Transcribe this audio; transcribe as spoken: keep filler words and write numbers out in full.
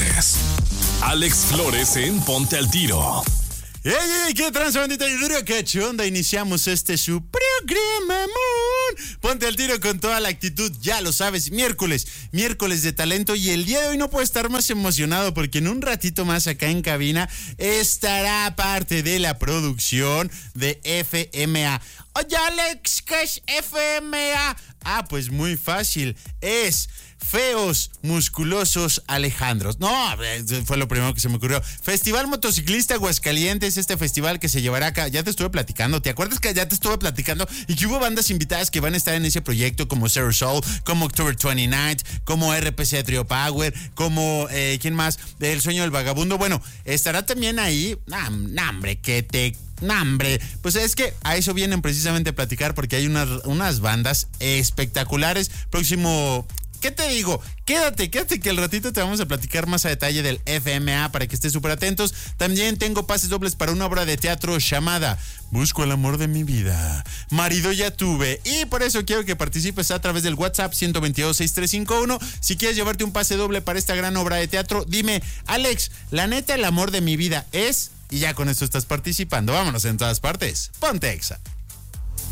Flores. Alex Flores en Ponte al Tiro. ¡Ey, ey! ¡Qué transbandita y duro! ¡Qué chonda! Iniciamos este su programa, amor. Ponte al tiro con toda la actitud, ya lo sabes. Miércoles, miércoles de talento. Y el día de hoy no puedo estar más emocionado porque en un ratito más acá en cabina estará parte de la producción de F M A. Oye, Alex, ¿qué es F M A? Ah, pues muy fácil. Es Feos, Musculosos, Alejandros. No, fue lo primero que se me ocurrió. Festival Motociclista Aguascalientes, este festival que se llevará acá. Ya te estuve platicando, ¿te acuerdas que ya te estuve platicando? Y que hubo bandas invitadas que van a estar en ese proyecto, como Zero Soul, como October veintinueve, como R P C Trio Power, como, eh, ¿quién más? El Sueño del Vagabundo. Bueno, estará también ahí. Nah, nah, hombre, que te... No, hombre, pues es que a eso vienen precisamente a platicar porque hay unas, unas bandas espectaculares. Próximo, ¿qué te digo? Quédate, quédate que al ratito te vamos a platicar más a detalle del F M A para que estés súper atentos. También tengo pases dobles para una obra de teatro llamada Busco el amor de mi vida. Marido ya tuve. Y por eso quiero que participes a través del WhatsApp ciento veintidós, sesenta y tres cincuenta y uno. Si quieres llevarte un pase doble para esta gran obra de teatro, dime, Alex, la neta, el amor de mi vida es... Y ya con esto estás participando. Vámonos en todas partes. Ponte Exa.